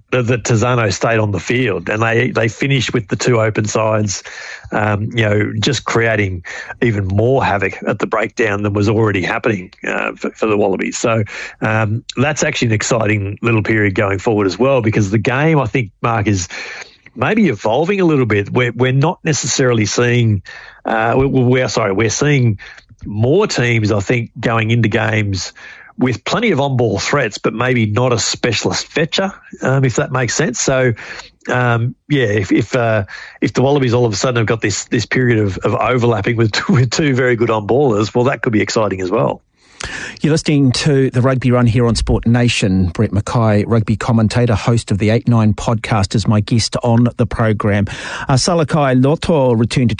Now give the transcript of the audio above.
that Tazzano stayed on the field, and they finished with the two open sides, just creating even more havoc at the breakdown than was already happening for the Wallabies. So that's actually an exciting little period going forward as well, because the game, I think, Mark, is maybe evolving a little bit. We're not necessarily seeing we're seeing more teams, I think, going into games with plenty of on-ball threats, but maybe not a specialist fetcher, if that makes sense. So, if the Wallabies all of a sudden have got this period of overlapping with two very good on-ballers, well, that could be exciting as well. You're listening to the Rugby Run here on Sport Nation. Brett Mackay, rugby commentator, host of the 8-9 podcast, is my guest on the program. Salakai Loto returned to